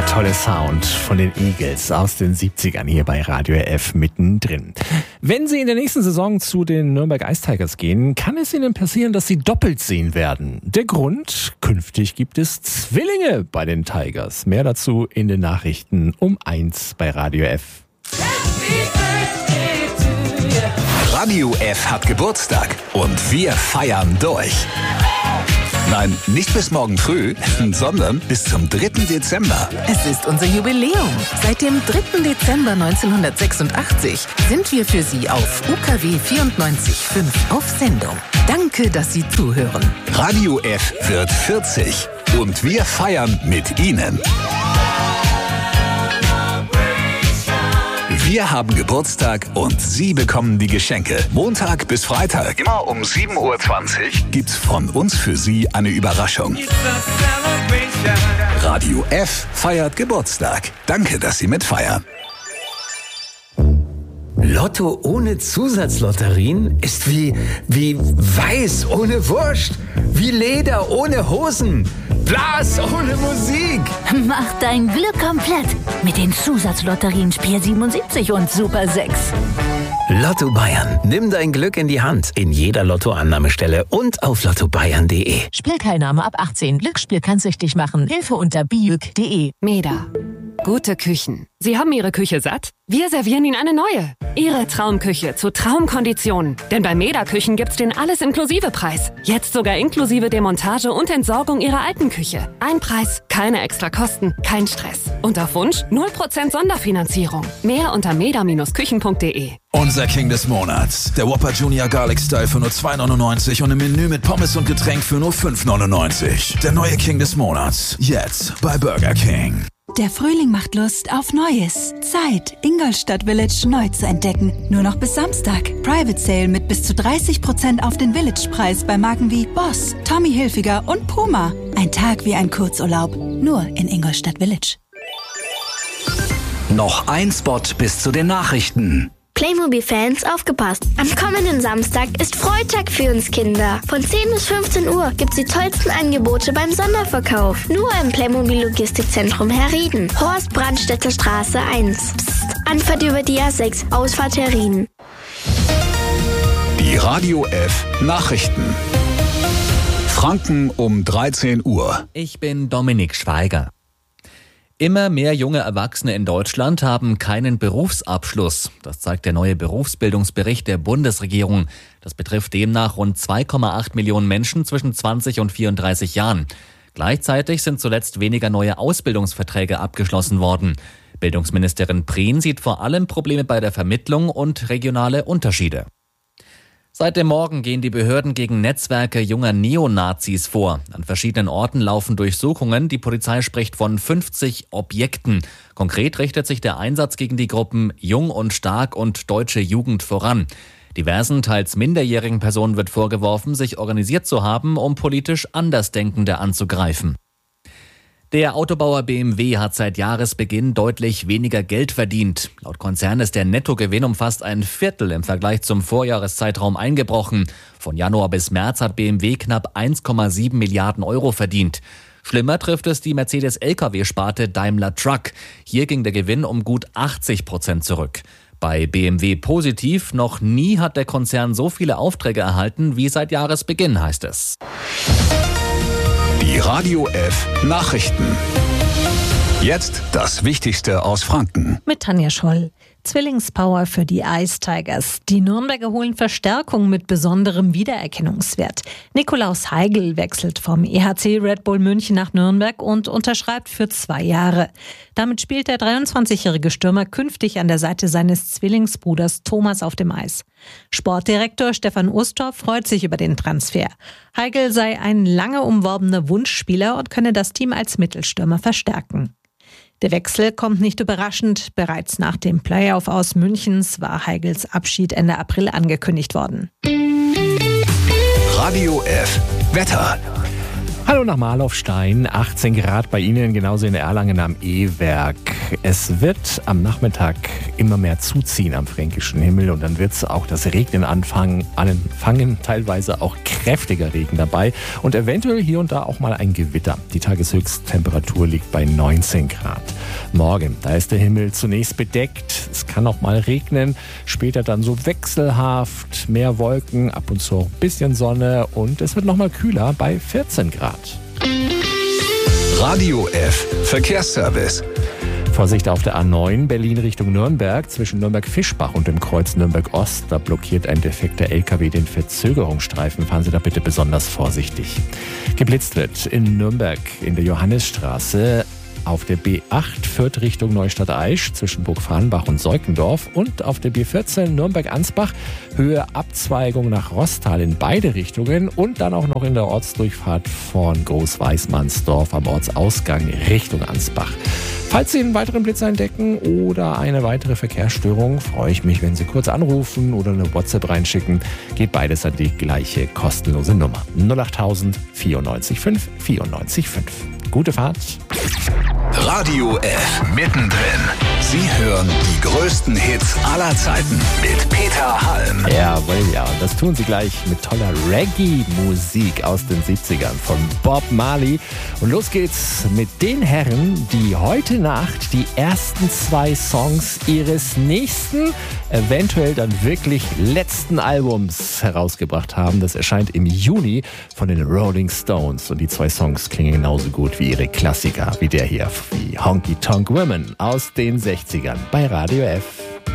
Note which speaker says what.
Speaker 1: Der tolle Sound von den Eagles aus den 70ern hier bei Radio F mittendrin. Wenn Sie in der nächsten Saison zu den Nürnberg Ice Tigers gehen, kann es Ihnen passieren, dass Sie doppelt sehen werden. Der Grund? Künftig gibt es Zwillinge bei den Tigers. Mehr dazu in den Nachrichten um 1 bei Radio F.
Speaker 2: Radio F hat Geburtstag und wir feiern durch. Nein, nicht bis morgen früh, sondern bis zum 3. Dezember.
Speaker 3: Es ist unser Jubiläum. Seit dem 3. Dezember 1986 sind wir für Sie auf UKW 94.5 auf Sendung. Danke, dass Sie zuhören.
Speaker 2: Radio F wird 40 und wir feiern mit Ihnen. Wir haben Geburtstag und Sie bekommen die Geschenke. Montag bis Freitag, immer um 7.20 Uhr, gibt's von uns für Sie eine Überraschung. Radio F feiert Geburtstag. Danke, dass Sie mitfeiern.
Speaker 4: Lotto ohne Zusatzlotterien ist wie Weiß ohne Wurst, wie Leder ohne Hosen, Blas ohne Musik.
Speaker 5: Mach dein Glück komplett mit den Zusatzlotterien Spiel 77 und Super 6.
Speaker 4: Lotto Bayern. Nimm dein Glück in die Hand. In jeder Lottoannahmestelle und auf lottobayern.de.
Speaker 3: Spielteilnahme ab 18. Glücksspiel kann süchtig machen. Hilfe unter biüg.de.
Speaker 6: Meda. Gute Küchen. Sie haben Ihre Küche satt? Wir servieren Ihnen eine neue. Ihre Traumküche zu Traumkonditionen. Denn bei Meda Küchen gibt's den Alles-Inklusive-Preis. Jetzt sogar inklusive Demontage und Entsorgung Ihrer alten Küche. Ein Preis, keine extra Kosten, kein Stress. Und auf Wunsch 0% Sonderfinanzierung. Mehr unter meda-küchen.de.
Speaker 7: Unser King des Monats. Der Whopper Junior Garlic Style für nur 2,99 und im Menü mit Pommes und Getränk für nur 5,99. Der neue King des Monats. Jetzt bei Burger King.
Speaker 8: Der Frühling macht Lust auf Neues. Zeit, Ingolstadt Village neu zu entdecken. Nur noch bis Samstag. Private Sale mit bis zu 30% auf den Village-Preis bei Marken wie Boss, Tommy Hilfiger und Puma. Ein Tag wie ein Kurzurlaub. Nur in Ingolstadt Village.
Speaker 2: Noch ein Spot bis zu den Nachrichten.
Speaker 9: Playmobil-Fans, aufgepasst! Am kommenden Samstag ist Freitag für uns Kinder. Von 10 bis 15 Uhr gibt's die tollsten Angebote beim Sonderverkauf. Nur im Playmobil-Logistikzentrum Herrieden. Horst Brandstätter Straße 1. Psst. Anfahrt über die A6, Ausfahrt Herrieden.
Speaker 2: Die Radio F Nachrichten. Franken um 13 Uhr.
Speaker 10: Ich bin Dominik Schweiger. Immer mehr junge Erwachsene in Deutschland haben keinen Berufsabschluss. Das zeigt der neue Berufsbildungsbericht der Bundesregierung. Das betrifft demnach rund 2,8 Millionen Menschen zwischen 20 und 34 Jahren. Gleichzeitig sind zuletzt weniger neue Ausbildungsverträge abgeschlossen worden. Bildungsministerin Prien sieht vor allem Probleme bei der Vermittlung und regionale Unterschiede. Seit dem Morgen gehen die Behörden gegen Netzwerke junger Neonazis vor. An verschiedenen Orten laufen Durchsuchungen. Die Polizei spricht von 50 Objekten. Konkret richtet sich der Einsatz gegen die Gruppen Jung und Stark und Deutsche Jugend voran. Diversen, teils minderjährigen Personen wird vorgeworfen, sich organisiert zu haben, um politisch Andersdenkende anzugreifen. Der Autobauer BMW hat seit Jahresbeginn deutlich weniger Geld verdient. Laut Konzern ist der Nettogewinn um fast ein Viertel im Vergleich zum Vorjahreszeitraum eingebrochen. Von Januar bis März hat BMW knapp 1,7 Milliarden Euro verdient. Schlimmer trifft es die Mercedes-Lkw-Sparte Daimler Truck. Hier ging der Gewinn um gut 80% zurück. Bei BMW positiv, noch nie hat der Konzern so viele Aufträge erhalten wie seit Jahresbeginn, heißt es.
Speaker 2: Die Radio F Nachrichten. Jetzt das Wichtigste aus Franken.
Speaker 11: Mit Tanja Scholl. Zwillingspower für die Ice Tigers. Die Nürnberger holen Verstärkung mit besonderem Wiedererkennungswert. Nikolaus Heigl wechselt vom EHC Red Bull München nach Nürnberg und unterschreibt für 2 Jahre. Damit spielt der 23-jährige Stürmer künftig an der Seite seines Zwillingsbruders Thomas auf dem Eis. Sportdirektor Stefan Ustorf freut sich über den Transfer. Heigl sei ein lange umworbener Wunschspieler und könne das Team als Mittelstürmer verstärken. Der Wechsel kommt nicht überraschend. Bereits nach dem Playoff aus Münchens war Heigls Abschied Ende April angekündigt worden.
Speaker 2: Radio F Wetter.
Speaker 1: Hallo nach Marlaufstein, 18 Grad bei Ihnen, genauso in Erlangen am E-Werk. Es wird am Nachmittag immer mehr zuziehen am fränkischen Himmel und dann wird es auch das Regnen anfangen, teilweise auch kräftiger Regen dabei und eventuell hier und da auch mal ein Gewitter. Die Tageshöchsttemperatur liegt bei 19 Grad. Morgen, da ist der Himmel zunächst bedeckt, es kann auch mal regnen, später dann so wechselhaft, mehr Wolken, ab und zu ein bisschen Sonne und es wird nochmal kühler bei 14 Grad.
Speaker 2: Radio F Verkehrsservice.
Speaker 1: Vorsicht auf der A9 Berlin Richtung Nürnberg zwischen Nürnberg-Fischbach und dem Kreuz Nürnberg-Ost. Da blockiert ein defekter LKW den Verzögerungsstreifen. Fahren Sie da bitte besonders vorsichtig. Geblitzt wird in Nürnberg in der Johannisstraße auf der B8 Fürth Richtung Neustadt-Aisch zwischen Burg Farnbach und Seukendorf und auf der B14 Nürnberg-Ansbach Höhe Abzweigung nach Rostal in beide Richtungen und dann auch noch in der Ortsdurchfahrt von Großweißmannsdorf am Ortsausgang Richtung Ansbach. Falls Sie einen weiteren Blitzer entdecken oder eine weitere Verkehrsstörung, freue ich mich, wenn Sie kurz anrufen oder eine WhatsApp reinschicken. Geht beides an die gleiche kostenlose Nummer. 08000 94 5 94 5. Gute Fahrt.
Speaker 2: Radio F mittendrin. Sie hören die größten Hits aller Zeiten mit Peter Halm.
Speaker 1: Jawohl, ja. Und das tun Sie gleich mit toller Reggae-Musik aus den 70ern von Bob Marley. Und los geht's mit den Herren, die heute Nacht die ersten 2 Songs ihres nächsten, eventuell dann wirklich letzten Albums herausgebracht haben. Das erscheint im Juni von den Rolling Stones. Und die 2 Songs klingen genauso gut wie ihre Klassiker, wie der hier, wie Honky Tonk Women aus den 60ern bei Radio F.